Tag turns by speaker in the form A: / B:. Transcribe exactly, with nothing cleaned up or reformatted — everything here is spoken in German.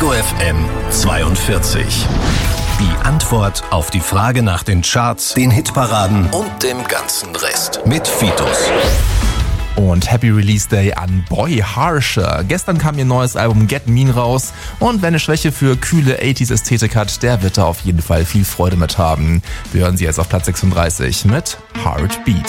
A: Ego F M zweiundvierzig. Die Antwort auf die Frage nach den Charts, den Hitparaden und dem ganzen Rest mit Fitus.
B: Und Happy Release Day an Boy Harsher. Gestern kam ihr neues Album Get Mean raus und wer eine Schwäche für kühle achtziger-Ästhetik hat, der wird da auf jeden Fall viel Freude mit haben. Wir hören sie jetzt auf Platz sechsunddreißig mit Heartbeat.